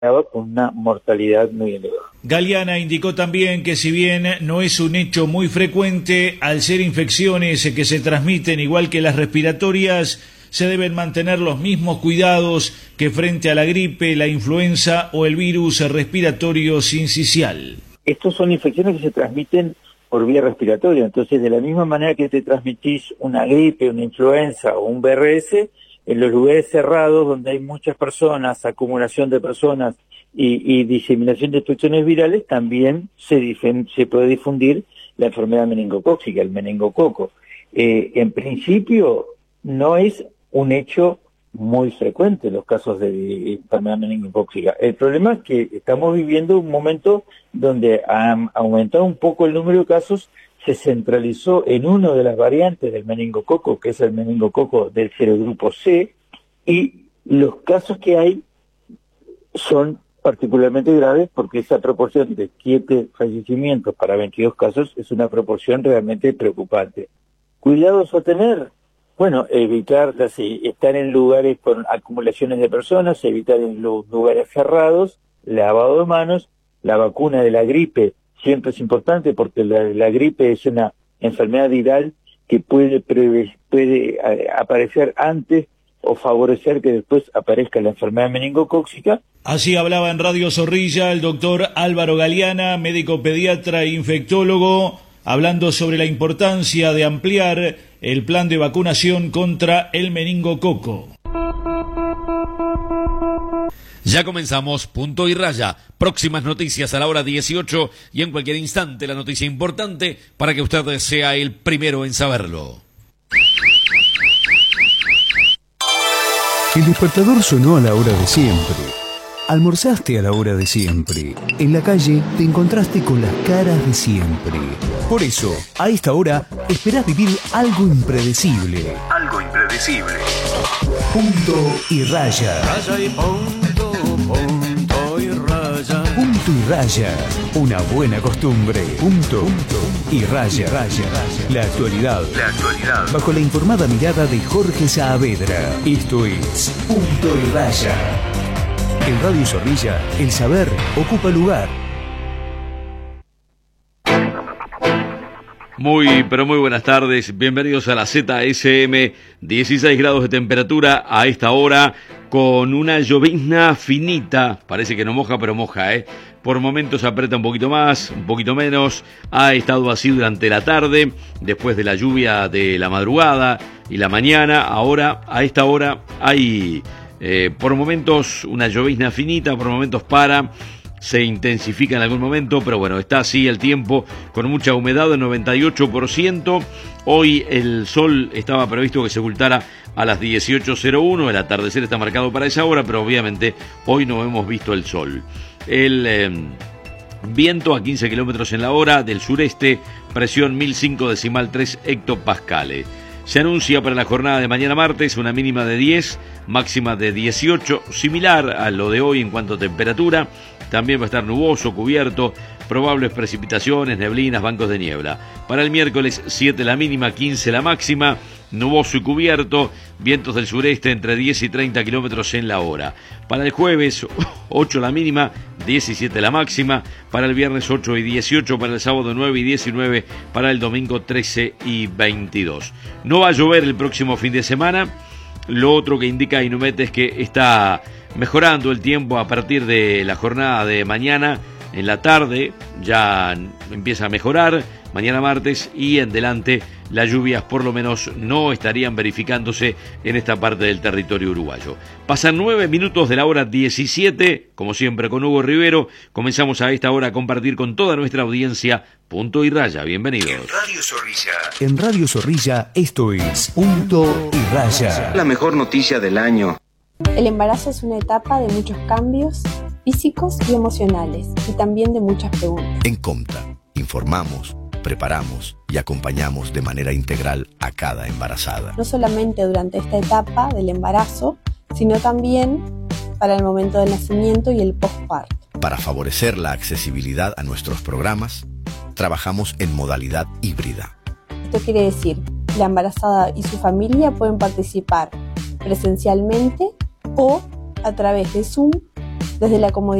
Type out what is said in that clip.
con una mortalidad muy elevada. Galeana indicó también que si bien no es un hecho muy frecuente, al ser infecciones que se transmiten igual que las respiratorias, se deben mantener los mismos cuidados que frente a la gripe, la influenza o el virus respiratorio sincicial. Estos son infecciones que se transmiten por vía respiratoria, entonces de la misma manera que te transmitís una gripe, una influenza o un BRS, en los lugares cerrados donde hay muchas personas, acumulación de personas y diseminación de infecciones virales, también se puede difundir la enfermedad meningocócica, el meningococo. En principio no es un hecho muy frecuente los casos de enfermedad meningocócica. El problema es que estamos viviendo un momento donde ha aumentado un poco el número de casos, se centralizó en una de las variantes del meningococo, que es el meningococo del serogrupo C, y los casos que hay son particularmente graves porque esa proporción de 7 fallecimientos para 22 casos es una proporción realmente preocupante. ¿Cuidados a tener? Bueno, evitar estar en lugares con acumulaciones de personas, evitar en los lugares cerrados, lavado de manos, la vacuna de la gripe siempre es importante porque la gripe es una enfermedad viral que puede aparecer antes o favorecer que después aparezca la enfermedad meningocócica. Así hablaba en Radio Zorrilla el doctor Álvaro Galeana, médico pediatra e infectólogo, hablando sobre la importancia de ampliar el plan de vacunación contra el meningococo. Ya comenzamos Punto y Raya. Próximas noticias a la hora 18 y en cualquier instante la noticia importante para que usted sea el primero en saberlo. El despertador sonó a la hora de siempre. Almorzaste a la hora de siempre. En la calle te encontraste con las caras de siempre. Por eso, a esta hora, esperás vivir algo impredecible. Algo impredecible. Punto y Raya. Raya y punto, punto y raya. Punto y Raya. Una buena costumbre. Punto y Raya. La actualidad. Bajo la informada mirada de Jorge Saavedra. Esto es Punto y Raya. En Radio Zorrilla, el saber ocupa lugar. Muy, pero muy buenas tardes. Bienvenidos a la ZSM. 16 grados de temperatura a esta hora, con una llovizna finita. Parece que no moja, pero moja, Por momentos aprieta un poquito más, un poquito menos. Ha estado así durante la tarde, después de la lluvia de la madrugada y la mañana. Ahora, a esta hora, hay por momentos una llovizna finita, por momentos se intensifica en algún momento, pero bueno, está así el tiempo, con mucha humedad del 98%. Hoy el sol estaba previsto que se ocultara a las 18:01, el atardecer está marcado para esa hora, pero obviamente hoy no hemos visto el sol. El viento a 15 kilómetros en la hora del sureste, presión 1005,3 hectopascales. Se anuncia para la jornada de mañana martes una mínima de 10, máxima de 18, similar a lo de hoy en cuanto a temperatura. También va a estar nuboso, cubierto, probables precipitaciones, neblinas, bancos de niebla. Para el miércoles 7 la mínima, 15 la máxima, nuboso y cubierto, vientos del sureste entre 10 y 30 kilómetros en la hora. Para el jueves 8 la mínima, 17 la máxima, para el viernes 8 y 18, para el sábado 9 y 19, para el domingo 13 y 22. No va a llover el próximo fin de semana. Lo otro que indica Inumet es que está mejorando el tiempo a partir de la jornada de mañana. En la tarde ya empieza a mejorar, mañana martes y en delante las lluvias por lo menos no estarían verificándose en esta parte del territorio uruguayo. Pasan 9 minutos de la hora 17, como siempre con Hugo Rivero. Comenzamos a esta hora a compartir con toda nuestra audiencia Punto y Raya. Bienvenidos. En Radio Zorrilla, esto es Punto y Raya. La mejor noticia del año. El embarazo es una etapa de muchos cambios físicos y emocionales, y también de muchas preguntas. En Comta, informamos, preparamos y acompañamos de manera integral a cada embarazada. No solamente durante esta etapa del embarazo, sino también para el momento del nacimiento y el postparto. Para favorecer la accesibilidad a nuestros programas, trabajamos en modalidad híbrida. Esto quiere decir, la embarazada y su familia pueden participar presencialmente o a través de Zoom desde la comodidad